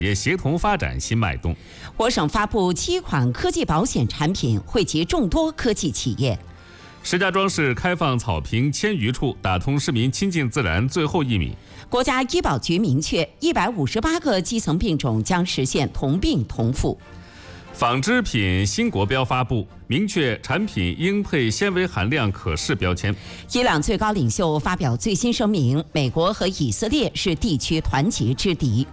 也协同发展新脉动。 我省发布7款科技保险产品，惠及众多科技企业。 石家庄市开放草坪1000余处，打通市民亲近自然最后1米。 国家医保局明确，158个基层病种将实现同病同付。 纺织品新国标发布，明确产品应配纤维含量可视标签。 伊朗最高领袖发表最新声明，美国和以色列是地区团结之敌。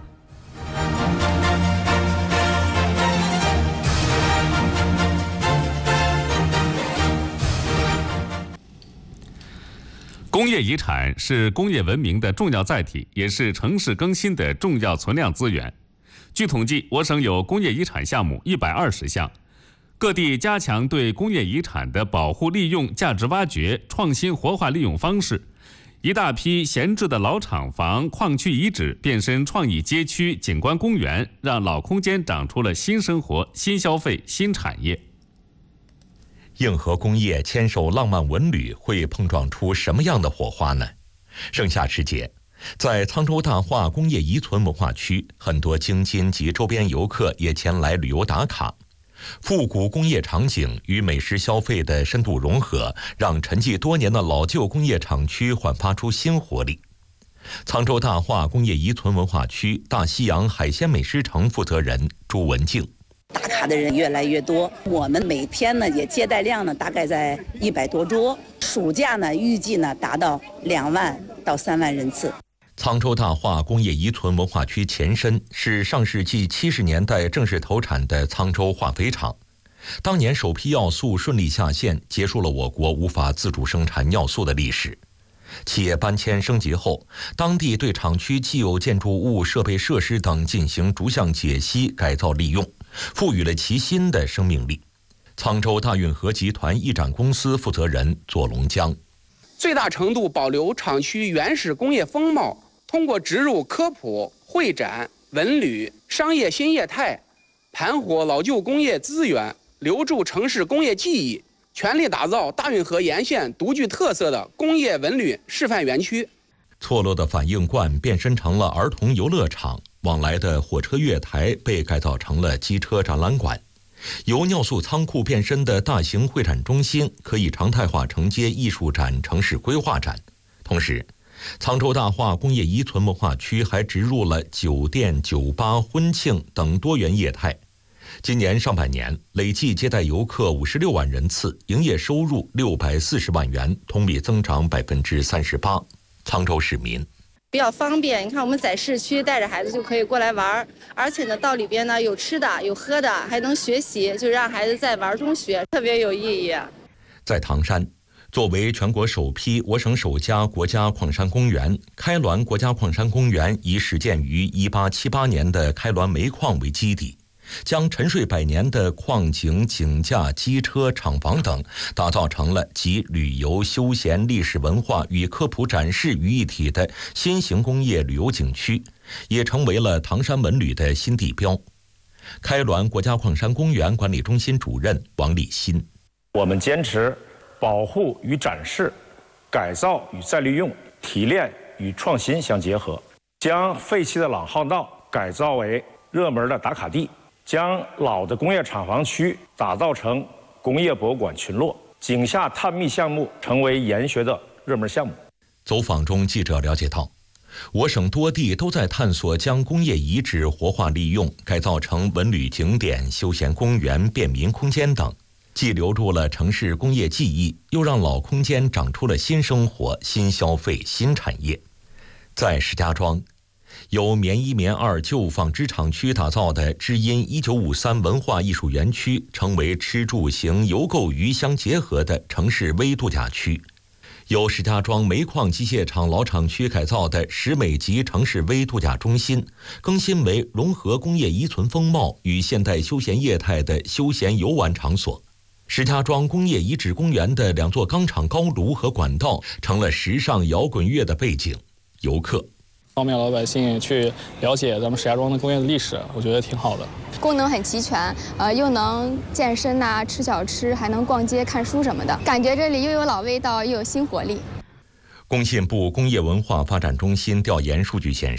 工业遗产是工业文明的重要载体，也是城市更新的重要存量资源。据统计，我省有工业遗产项目120项，各地加强对工业遗产的保护利用、价值挖掘、创新活化利用方式。一大批闲置的老厂房、矿区遗址变身创意街区、景观公园，让老空间长出了新生活、新消费、新产业。 硬核工业牵手浪漫文旅，会碰撞出什么样的火花呢？盛夏时节，在沧州大化工业遗存文化区，很多京津及周边游客也前来旅游打卡。复古工业场景与美食消费的深度融合，让沉寂多年的老旧工业厂区焕发出新活力。沧州大化工业遗存文化区大西洋海鲜美食城负责人朱文静。 打卡的人越来越多，我们每天呢也接待量呢大概在100多桌，暑假呢预计呢达到2万到3万人次。 沧州大化工业遗存文化区前身是上世纪70年代正式投产的沧州化肥厂，当年首批尿素顺利下线，结束了我国无法自主生产尿素的历史。企业搬迁升级后，当地对厂区既有建筑物、设备设施等进行逐项解析、改造利用，赋予了其新的生命力。沧州大运河集团一展公司负责人左龙江， 最大程度保留厂区原始工业风貌，通过植入科普、会展、文旅、商业新业态，盘活老旧工业资源，留住城市工业记忆，全力打造大运河沿线独具特色的工业文旅示范园区。 错落的反应罐变身成了儿童游乐场，往来的火车月台被改造成了机车展览馆，由尿素仓库变身的大型会展中心可以常态化承接艺术展、城市规划展。同时，沧州大化工业遗存文化区还植入了酒店、酒吧、婚庆等多元业态。今年上半年累计接待游客56万人次，营业收入640万元，同比增长38%。沧州市民比较方便，你看我们在市区带着孩子就可以过来玩，而且呢到里边呢有吃的有喝的，还能学习，就让孩子在玩中学，特别有意义。 在唐山，作为全国首批、我省首家国家矿山公园，开滦国家矿山公园以始建于1878年的开滦煤矿为基地，将沉睡100年的矿井、井架、机车、厂房等打造成了集旅游、休闲、历史文化与科普展示于一体的新型工业旅游景区，也成为了唐山文旅的新地标。开滦国家矿山公园管理中心主任王立新： 我们坚持保护与展示、改造与再利用、提炼与创新相结合，将废弃的老号道改造为热门的打卡地，将老的工业厂房区打造成工业博物馆群落，井下探秘项目成为研学的热门项目。 走访中，记者了解到，我省多地都在探索将工业遗址活化利用，改造成文旅景点、休闲公园、便民空间等，既留住了城市工业记忆，又让老空间长出了新生活、新消费、新产业。在石家庄，由棉1、棉2旧纺织厂区打造的知音1953文化艺术园区，成为吃住行游购娱相结合的城市微度假区。由石家庄煤矿机械厂老厂区改造的石美级城市微度假中心，更新为融合工业遗存风貌与现代休闲业态的休闲游玩场所。石家庄工业遗址公园的2座钢厂高炉和管道成了时尚摇滚乐的背景，游客方便老百姓去了解咱们石家庄的工业的历史，我觉得挺好的。 功能很齐全，又能健身呐、吃小吃，还能逛街看书什么的，感觉这里又有老味道，又有新活力。 工信部工业文化发展中心调研数据显示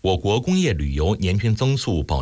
我国工业旅游年均增速保